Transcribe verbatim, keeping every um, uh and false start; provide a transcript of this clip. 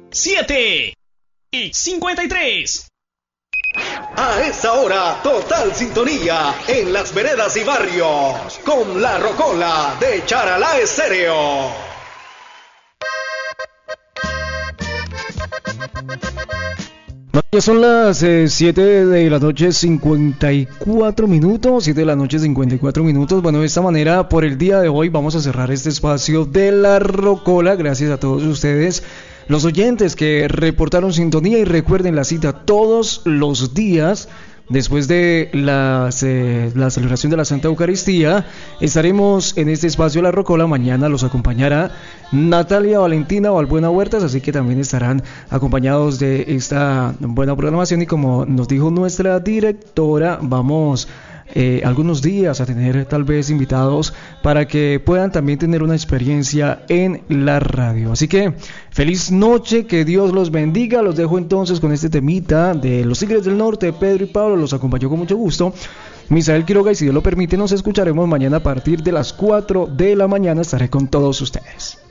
siete y cincuenta y tres. A esta hora, total sintonía en las veredas y barrios con La Rocola de Charalá Estéreo. Ya son las eh, siete de la noche cincuenta y cuatro minutos, siete de la noche cincuenta y cuatro minutos. Bueno, de esta manera, por el día de hoy vamos a cerrar este espacio de La Rocola. Gracias a todos ustedes, los oyentes que reportaron sintonía, y recuerden la cita todos los días. Después de las, eh, la celebración de la Santa Eucaristía, estaremos en este espacio La Rocola. Mañana los acompañará Natalia Valentina Valbuena Huertas, así que también estarán acompañados de esta buena programación. Y como nos dijo nuestra directora, vamos eh, algunos días a tener tal vez invitados para que puedan también tener una experiencia en la radio. Así que feliz noche, que Dios los bendiga. Los dejo entonces con este temita de Los Tigres del Norte. Pedro y Pablo los acompañó con mucho gusto Misael Quiroga, y si Dios lo permite nos escucharemos mañana a partir de las cuatro de la mañana. Estaré con todos ustedes.